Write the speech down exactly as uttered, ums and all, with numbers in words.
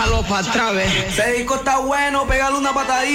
Échalo para atrás, ve. Ese disco está bueno, pégale una patadita.